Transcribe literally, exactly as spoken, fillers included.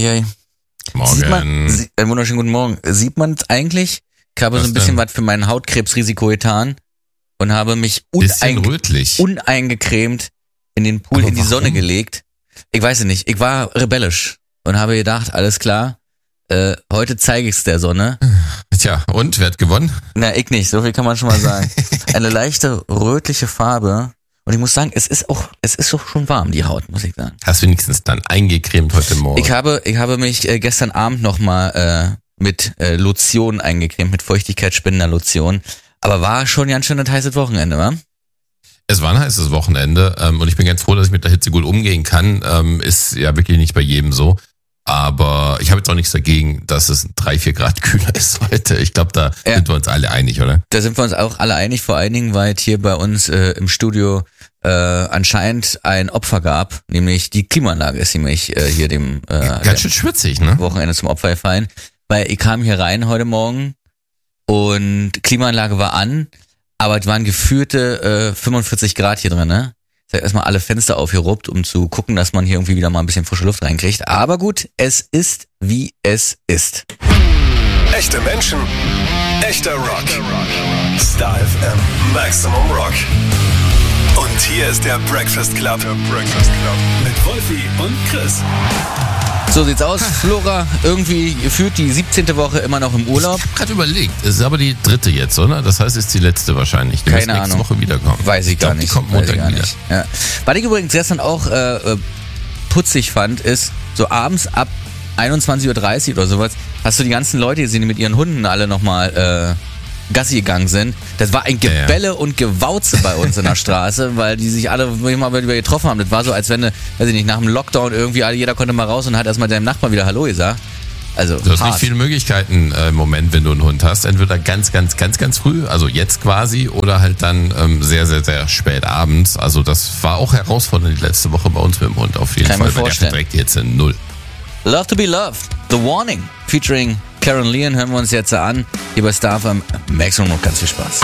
Eieiei. Morgen. Sieht man, sie, äh, wunderschönen guten Morgen. Sieht man es eigentlich? Ich habe Was so ein bisschen denn? was für mein Hautkrebsrisiko getan und habe mich Bisschen uneing- rötlich. uneingecremt in den Pool Aber in die Sonne warum? gelegt. Ich weiß es nicht. Ich war rebellisch und habe gedacht, alles klar, äh, heute zeige ich's der Sonne. Tja, und wer hat gewonnen? Na, ich nicht. So viel kann man schon mal sagen. Eine leichte rötliche Farbe. Und ich muss sagen, es ist auch, es ist auch schon warm, die Haut, muss ich sagen. Hast wenigstens dann eingecremt heute Morgen. Ich habe, ich habe mich äh, gestern Abend nochmal äh, mit äh, Lotion eingecremt, mit feuchtigkeitsspendender Lotion. Aber war schon ganz schön ein heißes Wochenende, wa? Es war ein heißes Wochenende ähm, und ich bin ganz froh, dass ich mit der Hitze gut umgehen kann. Ähm, ist ja wirklich nicht bei jedem so. Aber ich habe jetzt auch nichts dagegen, dass es drei, vier Grad kühler ist heute. Ich glaube, da Ja. sind wir uns alle einig, oder? Da sind wir uns auch alle einig, vor allen Dingen, weil es hier bei uns äh, im Studio äh, anscheinend ein Opfer gab, nämlich die Klimaanlage ist nämlich äh, hier dem äh, Ganz schön schwitzig, ne? Wochenende zum Opfer gefallen, weil ich kam hier rein heute Morgen und Klimaanlage war an, aber es waren geführte äh, fünfundvierzig Grad hier drin, ne? Ich habe erstmal alle Fenster aufgeruppt, um zu gucken, dass man hier irgendwie wieder mal ein bisschen frische Luft reinkriegt. Aber gut, es ist, wie es ist. Echte Menschen, echter Rock. Star F M, Maximum Rock. Und hier ist der Breakfast Club. Der Breakfast Club. Mit Wolfi und Chris. So sieht's aus. Flora irgendwie gefühlt die siebzehnte Woche immer noch im Urlaub. Ich habe gerade überlegt, es ist aber die dritte jetzt, oder? Das heißt, es ist die letzte wahrscheinlich. Die Keine muss nächste Ahnung. Woche wiederkommen. Weiß ich, Ich gar glaub, die nicht. kommt Weiß ich Montag gar wieder. nicht. Ja. Was ich übrigens gestern auch äh, äh, putzig fand, ist, so abends ab einundzwanzig Uhr dreißig oder sowas, hast du die ganzen Leute gesehen, die mit ihren Hunden alle nochmal äh, Gassi gegangen sind. Das war ein Ja, ja. Gebälle und Gewauze bei uns in der Straße, weil die sich alle mal wieder getroffen haben. Das war so, als wenn, du, weiß ich nicht, nach dem Lockdown irgendwie, alle- jeder konnte mal raus und hat erstmal deinem Nachbarn wieder Hallo gesagt. Also, Du hast hart. nicht viele Möglichkeiten äh, im Moment, wenn du einen Hund hast. Entweder ganz, ganz, ganz, ganz früh, also jetzt quasi, oder halt dann ähm, sehr, sehr, sehr spät abends. Also das war auch herausfordernd die letzte Woche bei uns mit dem Hund auf jeden Kann ich Fall. mir weil der vorstellen. verträgt jetzt in null. Love to be loved. The Warning. Featuring Karen Leon hören wir uns jetzt an. Hier bei Star F M. Maximum noch ganz viel Spaß.